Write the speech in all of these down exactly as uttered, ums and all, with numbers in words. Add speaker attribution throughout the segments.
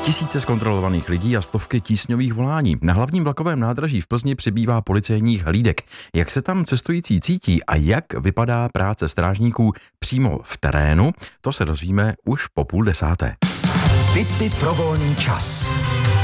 Speaker 1: Tisíce zkontrolovaných lidí a stovky tísňových volání. Na hlavním vlakovém nádraží v Plzni přibývá policejních hlídek. Jak se tam cestující cítí a jak vypadá práce strážníků přímo v terénu, to se dozvíme už po půl desáté.
Speaker 2: Tipy pro volný čas.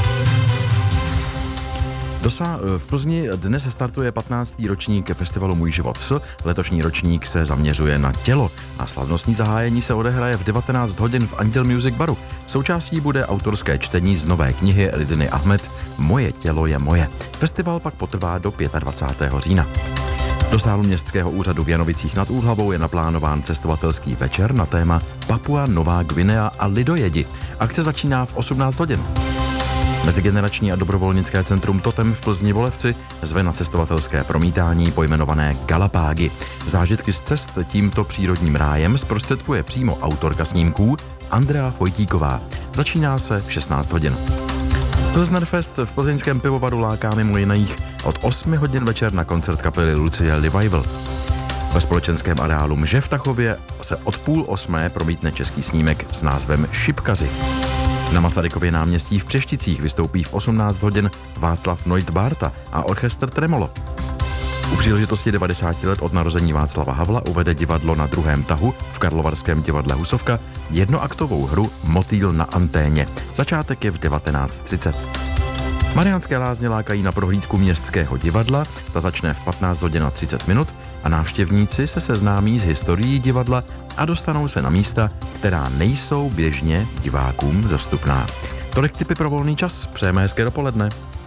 Speaker 1: Dosa v Plzni dnes startuje patnáctý ročník festivalu Můj život S. Letošní ročník se zaměřuje na tělo a slavnostní zahájení se odehraje v devatenáct hodin v Anděl Music Baru. Součástí bude autorské čtení z nové knihy Lidiny Ahmed Moje tělo je moje. Festival pak potrvá do dvacátého pátého října. Do sálu Městského úřadu v Janovicích nad Úhlavou je naplánován cestovatelský večer na téma Papua Nová Gvinea a lidojedi. Akce začíná v osmnáct hodin. Mezigenerační a dobrovolnické centrum Totem v Plzni Volevci zve na cestovatelské promítání pojmenované Galapágy. Zážitky z cest tímto přírodním rájem zprostředkuje přímo autorka snímků Andrea Fojtíková. Začíná se v šestnáct hodin. Pilsnerfest v plzeňském pivovaru láká mimo jiných od osmi hodin večer na koncert kapely Lucie Revival. Ve společenském areálu Mže v Tachově se od půl osmé promítne český snímek s názvem Šipkaři. Na Masarykově náměstí v Přešticích vystoupí v osmnáct hodin Václav Noit-Bárta a orchestr Tremolo. U příležitosti devadesáti let od narození Václava Havla uvede divadlo Na druhém tahu v karlovarském divadle Husovka jednoaktovou hru Motýl na anténě. Začátek je v devatenáct třicet. Mariánské Lázně lákají na prohlídku Městského divadla, ta začne v patnáct hodin a třicet minut a návštěvníci se seznámí s historií divadla a dostanou se na místa, která nejsou běžně divákům dostupná. Tolik tipy pro volný čas, přejeme hezké dopoledne.